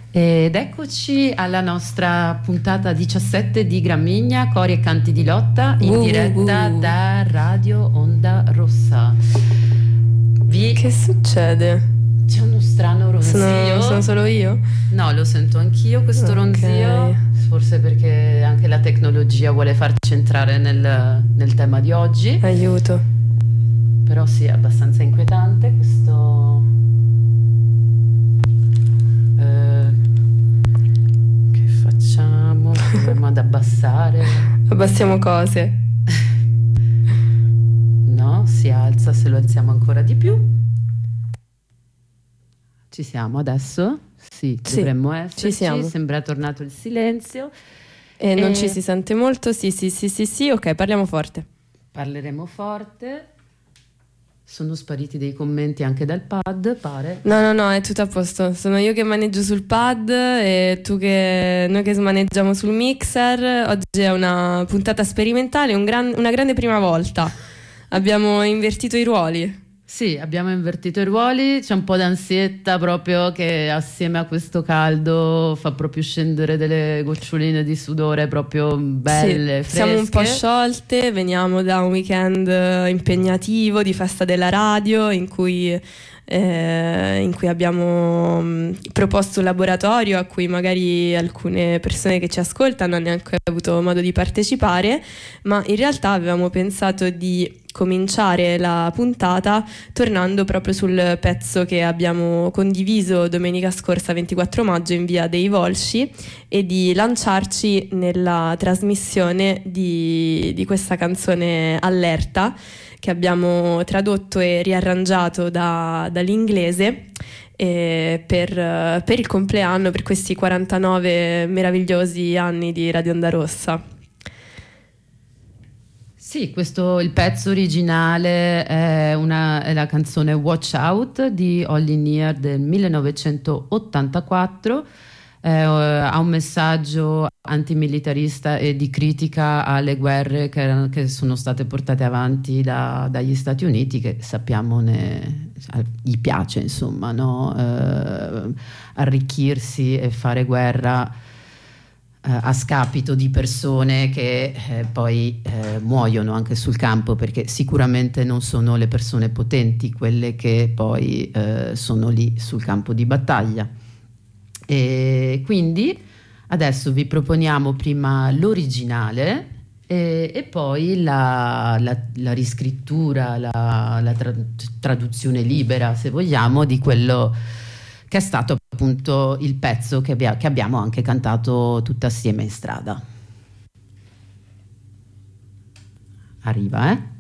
Ed eccoci alla nostra puntata 17 di Gramigna, Cori e Canti di Lotta, in diretta da Radio Onda Rossa. Che succede? C'è uno strano ronzio. Sono solo io? No, lo sento anch'io questo ronzio, forse perché anche la tecnologia vuole farci entrare nel tema di oggi. Aiuto. Però sì, è abbastanza inquietante questo... Che facciamo? Proviamo ad abbassare. Abbassiamo cose. No, si alza se lo alziamo ancora di più. Ci siamo adesso? Sì, dovremmo esserci. Ci siamo. Sembra tornato il silenzio. E non ci si sente molto? Sì, ok, parliamo forte. Parleremo forte. Sono spariti dei commenti anche dal pad, pare. No, è tutto a posto. Sono io che maneggio sul pad e noi che smaneggiamo sul mixer. Oggi è una puntata sperimentale, una grande prima volta. Abbiamo invertito i ruoli. Sì, abbiamo invertito i ruoli, c'è un po' d'ansietta proprio che assieme a questo caldo fa proprio scendere delle goccioline di sudore proprio belle, sì, fresche. Siamo un po' sciolte, veniamo da un weekend impegnativo di festa della radio in cui abbiamo proposto un laboratorio a cui magari alcune persone che ci ascoltano hanno neanche avuto modo di partecipare, ma in realtà avevamo pensato di cominciare la puntata tornando proprio sul pezzo che abbiamo condiviso domenica scorsa 24 maggio in via dei Volsci e di lanciarci nella trasmissione di questa canzone Allerta che abbiamo tradotto e riarrangiato dall'inglese per il compleanno, per questi 49 meravigliosi anni di Radio Onda Rossa. Sì, il pezzo originale è la canzone Watch Out di Olly Near del 1984. Ha un messaggio antimilitarista e di critica alle guerre che sono state portate avanti dagli Stati Uniti, che sappiamo gli piace, insomma, no? Arricchirsi e fare guerra a scapito di persone che poi muoiono anche sul campo, perché sicuramente non sono le persone potenti quelle che poi sono lì sul campo di battaglia. E quindi adesso vi proponiamo prima l'originale e poi la riscrittura, la traduzione libera, se vogliamo, di quello che è stato appunto il pezzo che abbiamo anche cantato tutti assieme in strada. Arriva,